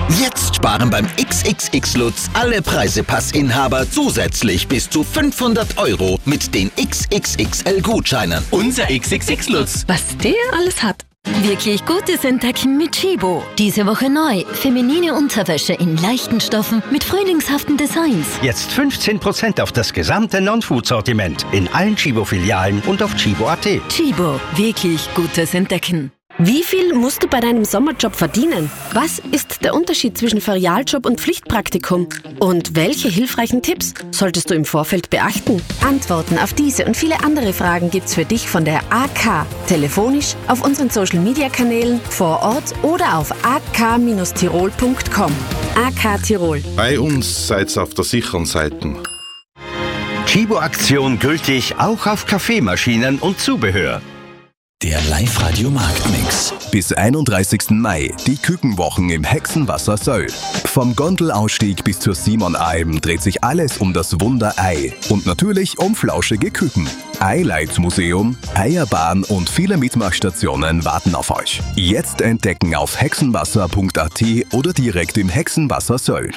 Jetzt sparen beim XXX Lutz alle Preisepassinhaber zusätzlich bis zu 500 € mit den XXXL-Gutscheinen. Unser XXX Lutz. Was der alles hat. Wirklich gutes Entdecken mit Chibo. Diese Woche neu. Feminine Unterwäsche in leichten Stoffen mit frühlingshaften Designs. Jetzt 15% auf das gesamte Non-Food-Sortiment in allen Chibo-Filialen und auf chibo.at. Chibo. Wirklich gutes Entdecken. Wie viel musst du bei deinem Sommerjob verdienen? Was ist der Unterschied zwischen Ferialjob und Pflichtpraktikum? Und welche hilfreichen Tipps solltest du im Vorfeld beachten? Antworten auf diese und viele andere Fragen gibt's für dich von der AK. Telefonisch, auf unseren Social-Media-Kanälen, vor Ort oder auf ak-tirol.com. AK Tirol. Bei uns seid ihr auf der sicheren Seite. Chibo-Aktion gültig auch auf Kaffeemaschinen und Zubehör. Der Live-Radio-Marktmix. Bis 31. Mai die Kükenwochen im Hexenwasser Söll. Vom Gondelausstieg bis zur Simon-Alm dreht sich alles um das Wunder Ei und natürlich um flauschige Küken. Eileitmuseum, Eierbahn und viele Mitmachstationen warten auf euch. Jetzt entdecken auf hexenwasser.at oder direkt im Hexenwasser Söll.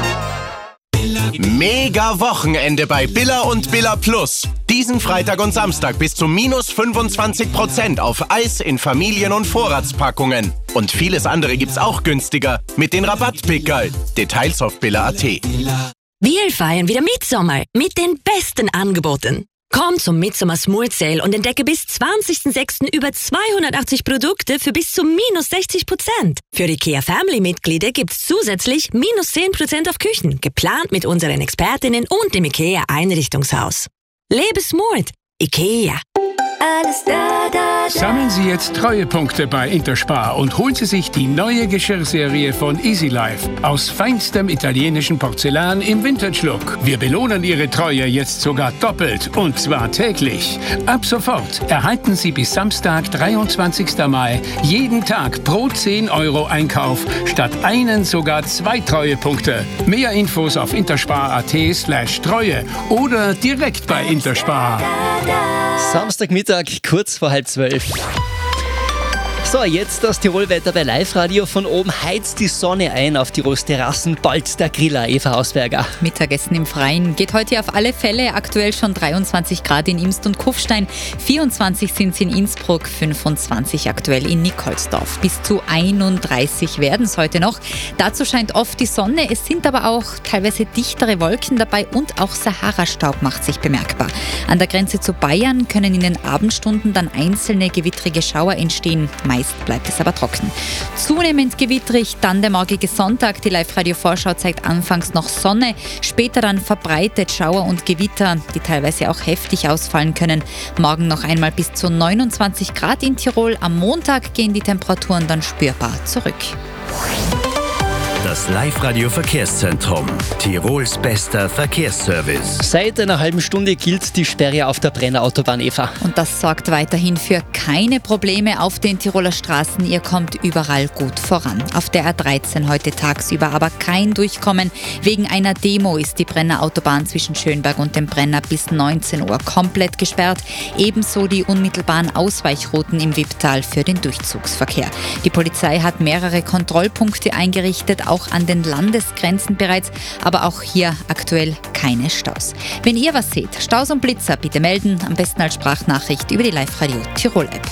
Mega Wochenende bei Billa und Billa Plus. Diesen Freitag und Samstag bis zu minus 25% auf Eis in Familien- und Vorratspackungen. Und vieles andere gibt's auch günstiger mit den Rabattpickerl. Details auf billa.at. Wir feiern wieder Mitsommer mit den besten Angeboten. Komm zum Midsommer Smooth Sale und entdecke bis 20.06. über 280 Produkte für bis zu minus 60%. Für IKEA Family-Mitglieder gibt's zusätzlich minus 10% auf Küchen, geplant mit unseren Expertinnen und dem IKEA Einrichtungshaus. Lebe smooth. IKEA. Alles da, da, da. Sammeln Sie jetzt Treuepunkte bei Interspar und holen Sie sich die neue Geschirrserie von Easy Life aus feinstem italienischen Porzellan im Vintage-Look. Wir belohnen Ihre Treue jetzt sogar doppelt und zwar täglich. Ab sofort erhalten Sie bis Samstag, 23. Mai, jeden Tag pro 10 € Einkauf statt einen sogar 2 Treuepunkte. Mehr Infos auf interspar.at/Treue oder direkt bei Interspar. Samstagmittag, kurz vor 11:30. So, jetzt das Tirolwetter bei Live-Radio. Von oben heizt die Sonne ein auf Tirols Terrassen. Bald der Griller, Eva Hausberger. Mittagessen im Freien geht heute auf alle Fälle. Aktuell schon 23 Grad in Imst und Kufstein. 24 sind es in Innsbruck, 25 aktuell in Nikolsdorf. Bis zu 31 werden es heute noch. Dazu scheint oft die Sonne. Es sind aber auch teilweise dichtere Wolken dabei und auch Sahara-Staub macht sich bemerkbar. An der Grenze zu Bayern können in den Abendstunden dann einzelne gewittrige Schauer entstehen. Meist bleibt es aber trocken. Zunehmend gewittrig, dann der morgige Sonntag. Die Live-Radio-Vorschau zeigt anfangs noch Sonne, später dann verbreitet Schauer und Gewitter, die teilweise auch heftig ausfallen können. Morgen noch einmal bis zu 29 Grad in Tirol. Am Montag gehen die Temperaturen dann spürbar zurück. Das Live-Radio-Verkehrszentrum. Tirols bester Verkehrsservice. Seit einer halben Stunde gilt die Sperre auf der Brennerautobahn, Eva. Und das sorgt weiterhin für keine Probleme auf den Tiroler Straßen. Ihr kommt überall gut voran. Auf der A13 heute tagsüber aber kein Durchkommen. Wegen einer Demo ist die Brennerautobahn zwischen Schönberg und dem Brenner bis 19 Uhr komplett gesperrt. Ebenso die unmittelbaren Ausweichrouten im Wipptal für den Durchzugsverkehr. Die Polizei hat mehrere Kontrollpunkte eingerichtet, auch an den Landesgrenzen bereits, aber auch hier aktuell keine Staus. Wenn ihr was seht, Staus und Blitzer, bitte melden, am besten als Sprachnachricht über die Live-Radio Tirol-App.